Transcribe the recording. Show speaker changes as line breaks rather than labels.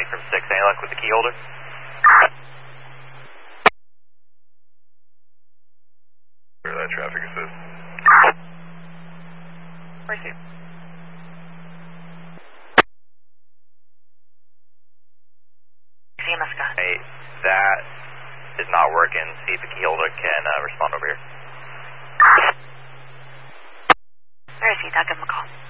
County from 6, any luck with the key holder?
Where that traffic assist.
Where's he? CMS guy.
Hey, that is not working. See if the key holder can respond over here.
Where is he? I'll give him a call.